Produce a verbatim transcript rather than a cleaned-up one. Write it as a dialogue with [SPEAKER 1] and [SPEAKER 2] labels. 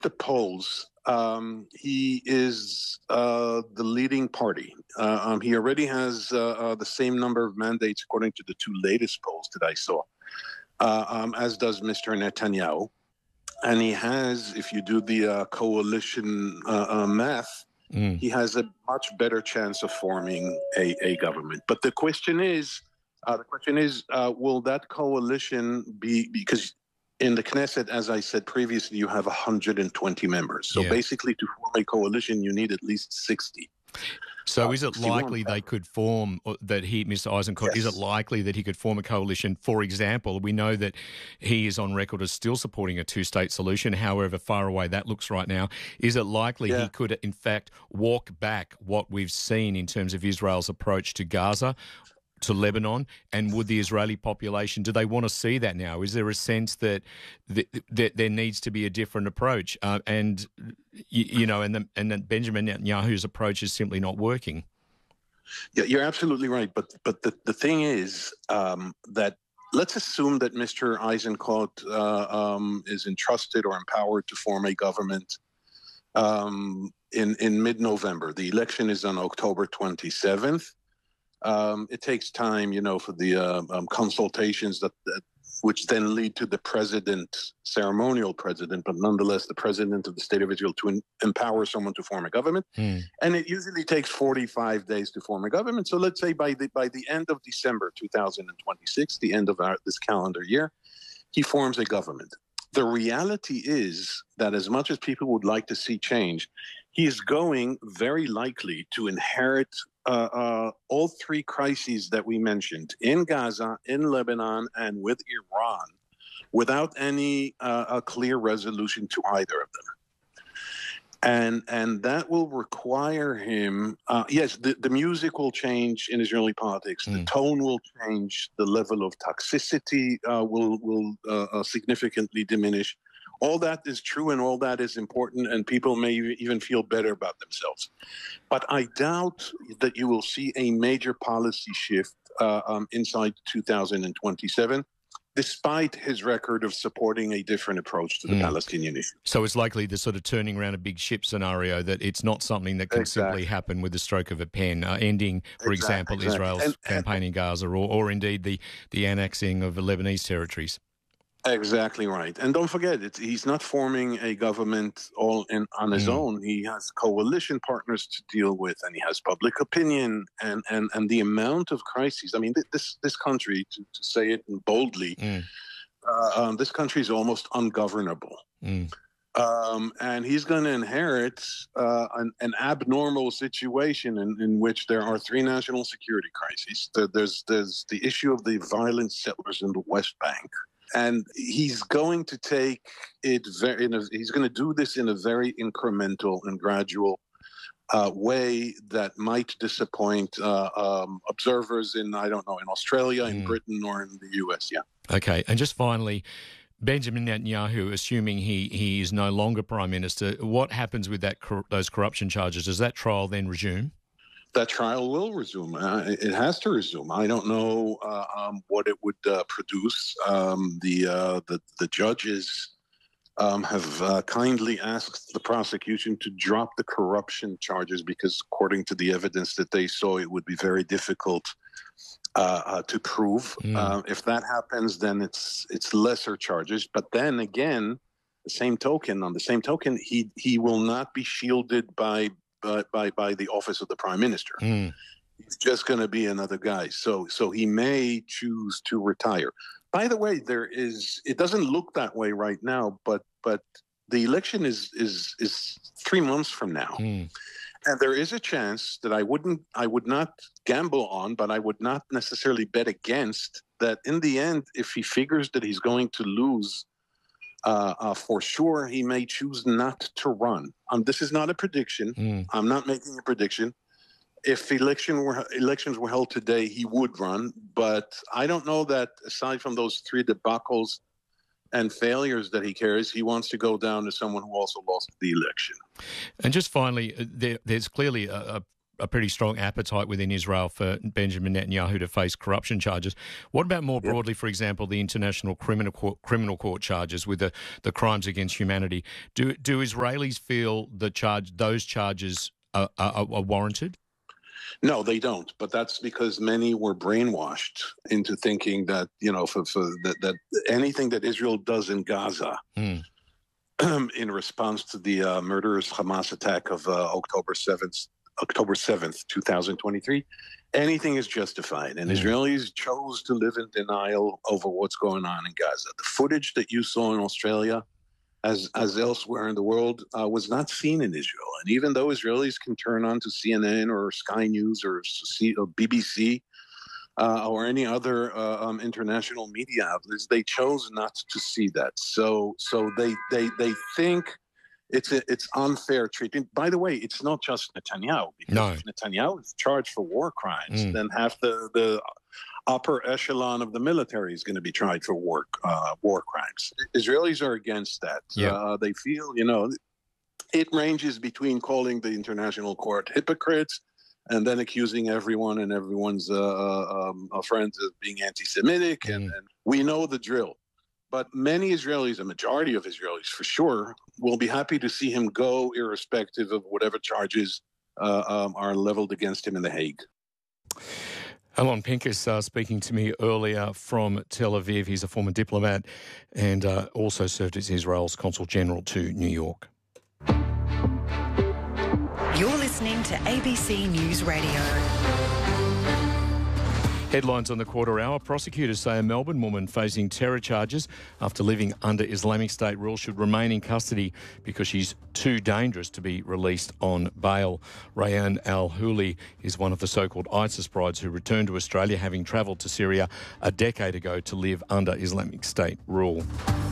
[SPEAKER 1] the polls, um, he is uh, the leading party. Uh, um, he already has uh, uh, the same number of mandates, according to the two latest polls that I saw, uh, um, as does Mister Netanyahu. And he has, if you do the uh, coalition uh, uh, math, mm. he has a much better chance of forming a, a government. But the question is, uh, the question is, uh, will that coalition be, because in the Knesset, as I said previously, you have one hundred twenty members. So yeah. basically to form a coalition, you need at least sixty.
[SPEAKER 2] So uh, is it likely they could form, that he, Mister Eisenkot, yes. is it likely that he could form a coalition? For example, we know that he is on record as still supporting a two-state solution, however far away that looks right now. Is it likely yeah. he could, in fact, walk back what we've seen in terms of Israel's approach to Gaza, to Lebanon, and would the Israeli population, do they want to see that now? Is there a sense that, th- that there needs to be a different approach? Uh, and, you, you know, and, the, and that Benjamin Netanyahu's approach is simply not working?
[SPEAKER 1] Yeah, you're absolutely right. But but the, the thing is um, that let's assume that Mister Eisenkot uh, um, is entrusted or empowered to form a government um, in, in mid-November. The election is on October twenty-seventh. Um, it takes time, you know, for the uh, um, consultations that, that, which then lead to the president, ceremonial president, but nonetheless the president of the State of Israel to in, empower someone to form a government. Mm. And it usually takes forty-five days to form a government. So let's say by the by the end of December two thousand twenty-six, the end of our, this calendar year, he forms a government. The reality is that as much as people would like to see change, he is going very likely to inherit uh, uh, all three crises that we mentioned in Gaza, in Lebanon, and with Iran without any uh, a clear resolution to either of them. And and that will require him, uh, yes, the, the music will change in Israeli politics. Mm. The tone will change. The level of toxicity uh, will, will uh, uh, significantly diminish. All that is true and all that is important, and people may even feel better about themselves. But I doubt that you will see a major policy shift uh, um, inside two thousand twenty-seven, despite his record of supporting a different approach to the mm. Palestinian issue.
[SPEAKER 2] So it's likely the sort of turning around a big ship scenario, that it's not something that can exactly. simply happen with the stroke of a pen, uh, ending, for exactly. example, exactly. Israel's and, campaign and, in Gaza, or, or indeed the, the annexing of the Lebanese territories.
[SPEAKER 1] Exactly right. And don't forget, it's, he's not forming a government all in on his mm. own. He has coalition partners to deal with, and he has public opinion, and, and, and the amount of crises. I mean, this this country, to, to say it boldly, mm. uh, um, this country is almost ungovernable. Mm. Um, and he's going to inherit uh, an, an abnormal situation in, in which there are three national security crises. There, there's, there's the issue of the violent settlers in the West Bank. And he's going to take it very, in a, he's going to do this in a very incremental and gradual uh, way that might disappoint uh, um, observers in, I don't know, in Australia, in mm. Britain, or in the U S. Yeah.
[SPEAKER 2] Okay. And just finally, Benjamin Netanyahu, assuming he, he is no longer Prime Minister, what happens with that those corruption charges? Does that trial then resume?
[SPEAKER 1] That trial will resume. Uh, it has to resume. I don't know uh, um, what it would uh, produce. Um, the, uh, the the judges um, have uh, kindly asked the prosecution to drop the corruption charges because, according to the evidence that they saw, it would be very difficult uh, uh, to prove. Mm. Uh, if that happens, then it's it's lesser charges. But then again, the same token, on the same token, he he will not be shielded by. By, by by the office of the prime minister. Mm. He's just going to be another guy. So so he may choose to retire. By the way, there is, it doesn't look that way right now, but but the election is is is three months from now. Mm. And there is a chance that I wouldn't I would not gamble on, but I would not necessarily bet against, that in the end, if he figures that he's going to lose, Uh, uh, for sure, he may choose not to run. Um, this is not a prediction. Mm. I'm not making a prediction. If election were, elections were held today, he would run. But I don't know that, aside from those three debacles and failures that he carries, he wants to go down as someone who also lost the election.
[SPEAKER 2] And just finally, there, there's clearly a, a a pretty strong appetite within Israel for Benjamin Netanyahu to face corruption charges. What about more broadly, yep. for example, the International Criminal Court, Criminal Court charges with the, the crimes against humanity? Do do Israelis feel the charge those charges are, are, are warranted?
[SPEAKER 1] No, they don't. But that's because many were brainwashed into thinking that, you know, for, for that, that anything that Israel does in Gaza mm. in response to the uh, murderous Hamas attack of uh, October seventh, October seventh, twenty twenty-three, anything is justified. And mm. Israelis chose to live in denial over what's going on in Gaza. The footage that you saw in Australia, as as elsewhere in the world, uh, was not seen in Israel. And even though Israelis can turn on to C N N or Sky News or, C- or B B C uh, or any other uh, um, international media outlets, they chose not to see that. So so they they they think it's a, it's unfair treatment. By the way, it's not just Netanyahu. Because
[SPEAKER 2] no.
[SPEAKER 1] if Netanyahu is charged for war crimes,
[SPEAKER 2] mm.
[SPEAKER 1] then half the the upper echelon of the military is going to be tried for war uh, war crimes. Israelis are against that.
[SPEAKER 2] Yeah.
[SPEAKER 1] Uh, they feel, you know, it ranges between calling the international court hypocrites and then accusing everyone and everyone's uh, um, uh, friends of being anti-Semitic. Mm. And, and we know the drill. But many Israelis, a majority of Israelis for sure, will be happy to see him go irrespective of whatever charges uh, um, are leveled against him in The Hague.
[SPEAKER 2] Alon Pincus uh, speaking to me earlier from Tel Aviv. He's a former diplomat and uh, also served as Israel's Consul General to New York.
[SPEAKER 3] You're listening to A B C News Radio.
[SPEAKER 2] Headlines on the quarter hour. Prosecutors say a Melbourne woman facing terror charges after living under Islamic State rule should remain in custody because she's too dangerous to be released on bail. Rayan Al-Huli is one of the so-called ISIS brides who returned to Australia having travelled to Syria a decade ago to live under Islamic State rule.